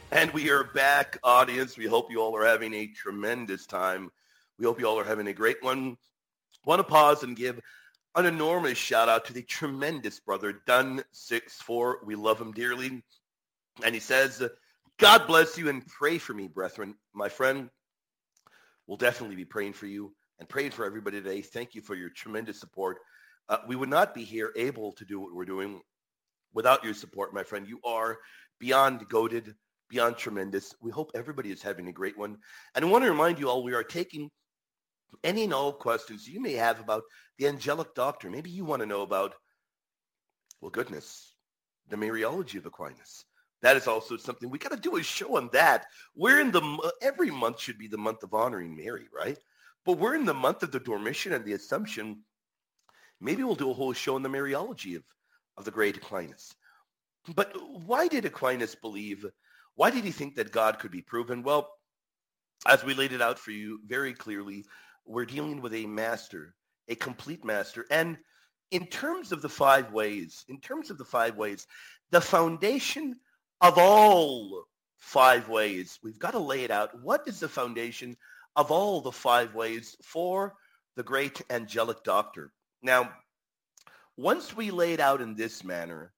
And we are back, audience. We hope you all are having a tremendous time. We hope you all are having a great one. Want to pause and give an enormous shout out to the tremendous brother Dun64. We love him dearly. And he says, God bless you and pray for me, brethren. My friend, we'll definitely be praying for you and praying for everybody today. Thank you for your tremendous support. We would not be here able to do what we're doing without your support, my friend. You are beyond goated, beyond tremendous. We hope everybody is having a great one. And I want to remind you all, we are taking any and all questions you may have about the angelic doctor. Maybe you want to know about, well, goodness, the Mariology of Aquinas. That is also something we got to do a show on that. We're in every month should be the month of honoring Mary, right? But we're in the month of the Dormition and the Assumption. Maybe we'll do a whole show on the Mariology of the great Aquinas. But why did Aquinas believe, why did he think that God could be proven? Well, as we laid it out for you very clearly, we're dealing with a master, a complete master. And in terms of the five ways, the foundation of all five ways, we've got to lay it out. What is the foundation of all the five ways for the great angelic doctor? Now, once we lay it out in this manner,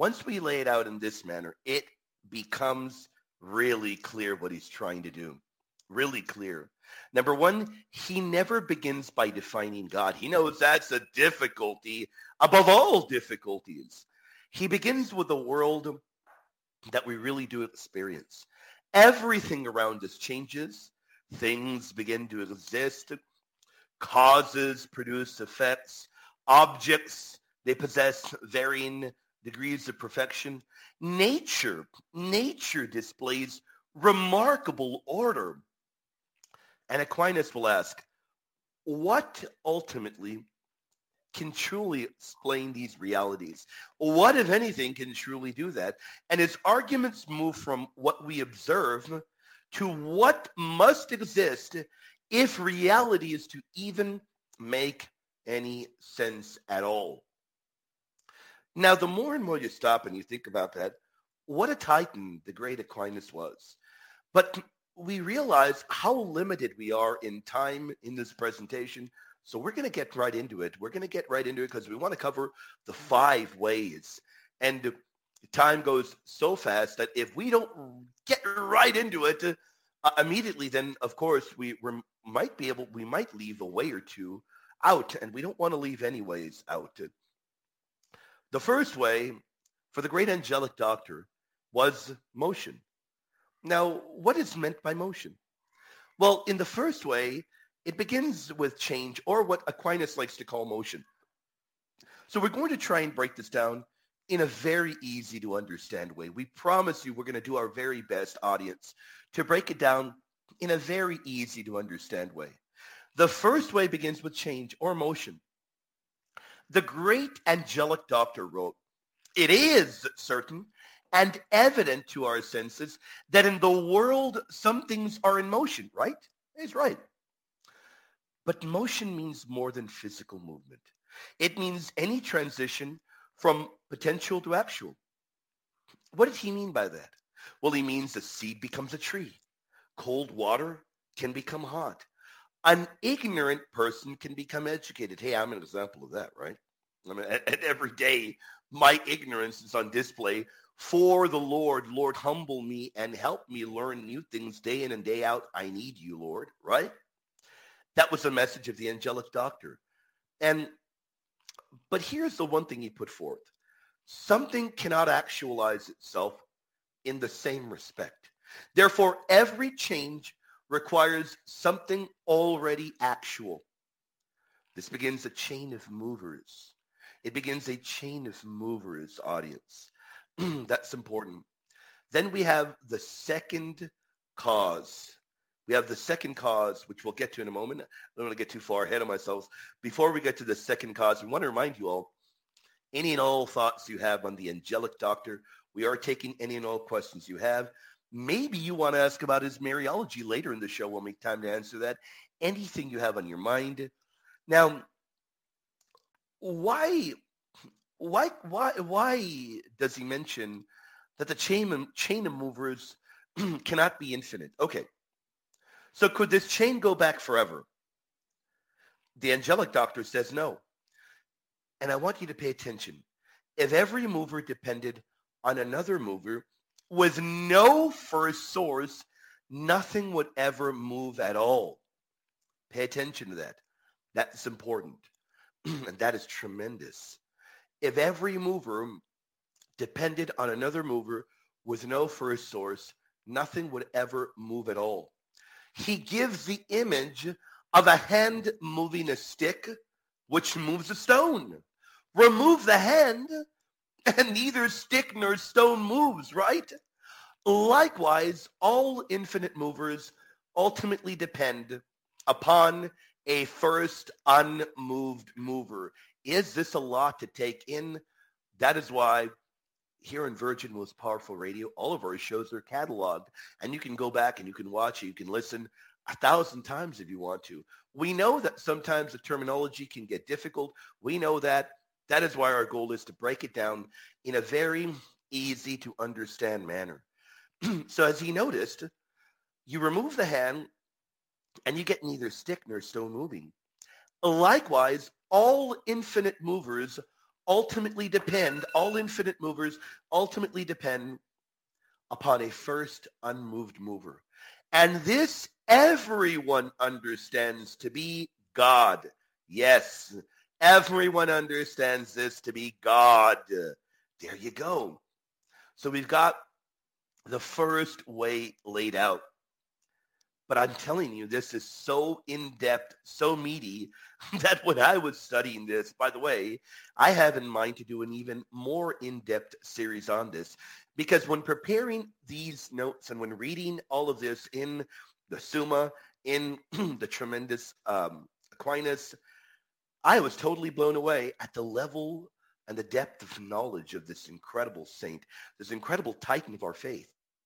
it becomes really clear what he's trying to do. Really clear. Number one, he never begins by defining God. He knows that's a difficulty above all difficulties. He begins with the world that we really do experience. Everything around us changes. Things begin to exist. Causes produce effects. Objects, they possess varying degrees of perfection. Nature displays remarkable order. And Aquinas will ask, what ultimately can truly explain these realities? What, if anything, can truly do that? And his arguments move from what we observe to what must exist if reality is to even make any sense at all. Now, the more and more you stop and you think about that, what a titan the great Aquinas was. But we realize how limited we are in time in this presentation. So we're going to get right into it. Because we want to cover the five ways. And time goes so fast that if we don't get right into it immediately, then of course we might leave a way or two out, and we don't want to leave any ways out. The first way for the great angelic doctor was motion. Now, what is meant by motion? Well, in the first way, it begins with change, or what Aquinas likes to call motion. So we're going to try and break this down in a very easy to understand way. We promise you we're going to do our very best, audience, to break it down in a very easy to understand way. The first way begins with change or motion. The great angelic doctor wrote, "It is certain and evident to our senses that in the world some things are in motion," right? He's right. But motion means more than physical movement. It means any transition from potential to actual. What did he mean by that? Well, he means a seed becomes a tree. Cold water can become hot. An ignorant person can become educated. Hey, I'm an example of that, right? I mean, and every day, my ignorance is on display for the Lord. Lord, humble me and help me learn new things day in and day out. I need you, Lord, right? That was the message of the angelic doctor. But here's the one thing he put forth. Something cannot actualize itself in the same respect. Therefore, every change requires something already actual. This begins a chain of movers. It begins a chain of movers, audience. That's important. Then we have the second cause. Which we'll get to in a moment. I don't want to get too far ahead of myself. Before we get to the second cause, we want to remind you all, any and all thoughts you have on the angelic doctor, we are taking any and all questions you have. Maybe you want to ask about his Mariology later in the show. We'll make time to answer that. Anything you have on your mind. Now, why does he mention that the chain of movers cannot be infinite. Okay, so could this chain go back forever? The angelic doctor says no. And I want you to pay attention. If every mover depended on another mover with no first source, nothing would ever move at all. Pay attention to that. That's important. And that is tremendous. If every mover depended on another mover with no first source, nothing would ever move at all. He gives the image of a hand moving a stick, which moves a stone. Remove the hand, and neither stick nor stone moves, right? Likewise, all infinite movers ultimately depend upon a first unmoved mover. Is this a lot to take in? That is why here in Virgin Most Powerful Radio, all of our shows are cataloged, and you can go back and you can watch it. You can listen 1,000 times if you want to. We know that sometimes the terminology can get difficult. We know that. That is why our goal is to break it down in a very easy to understand manner. So as he noticed, you remove the hand and you get neither stick nor stone moving. Likewise, all infinite movers ultimately depend upon a first unmoved mover. And this everyone understands to be God. Yes, everyone understands this to be God. There you go. So we've got the first way laid out. But I'm telling you, this is so in-depth, so meaty, that when I was studying this, by the way, I have in mind to do an even more in-depth series on this. Because when preparing these notes and when reading all of this in the Summa, in the tremendous Aquinas, I was totally blown away at the level and the depth of knowledge of this incredible saint, this incredible titan of our faith.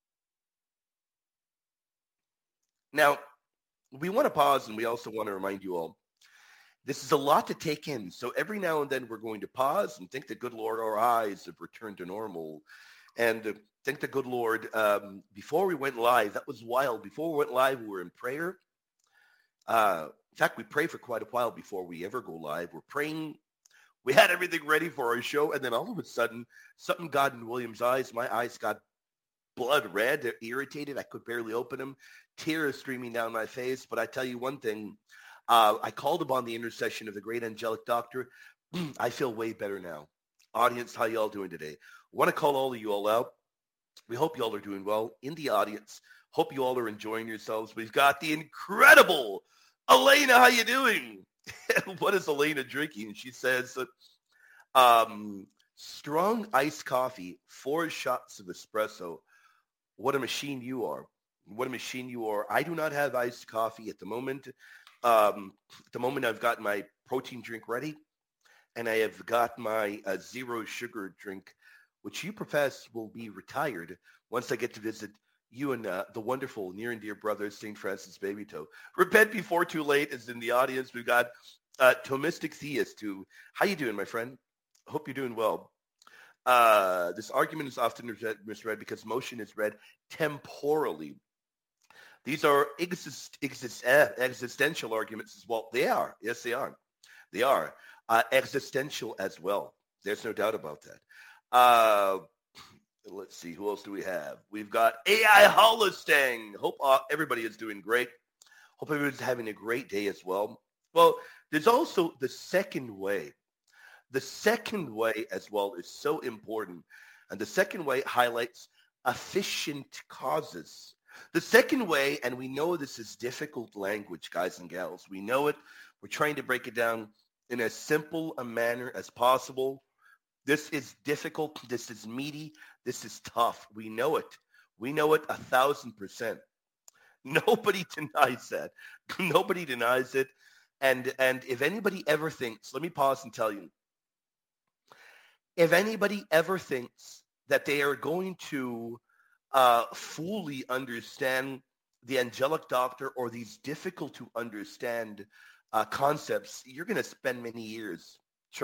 Now, we want to pause and we also want to remind you all, this is a lot to take in. So every now and then we're going to pause and thank the good Lord our eyes have returned to normal. And thank the good Lord, before we went live, that was wild. Before we went live, we were in prayer. In fact, we pray for quite a while before we ever go live. We're praying. We had everything ready for our show. And then all of a sudden, something got in William's eyes. My eyes got blood red. They're irritated. I could barely open them. Tears streaming down my face. But I tell you one thing. I called upon the intercession of the great angelic doctor. I feel way better now. Audience, how y'all doing today? I want to call all of you all out. We hope you all are doing well. In the audience, hope you all are enjoying yourselves. We've got the incredible Elena. How you doing? What is Elena drinking? She says, strong iced coffee, 4 shots of espresso. What a machine you are. What a machine you are. I do not have iced coffee at the moment. At the moment, I've got my protein drink ready, and I have got my zero sugar drink, which you profess will be retired once I get to visit you and the wonderful near and dear brother, St. Francis Babytoe. Repent before too late is in the audience. We've got Thomistic Theist who, how you doing, my friend? Hope you're doing well. This argument is often misread because motion is read temporally. These are existential arguments as well. They are. Yes, they are. They are. Existential as well. There's no doubt about that. Let's see. Who else do we have? We've got AI Holostang. Hope everybody is doing great. Hope everybody's having a great day as well. Well, there's also the second way. The second way as well is so important. And the second way highlights efficient causes. The second way, and we know this is difficult language, guys and gals. We know it. We're trying to break it down in as simple a manner as possible. This is difficult. This is meaty. This is tough. We know it. We know it 1,000%. Nobody denies that. Nobody denies it. And if anybody ever thinks, let me pause and tell you, if anybody ever thinks that they are going to fully understand the angelic doctor or these difficult to understand concepts, you're going to spend many years.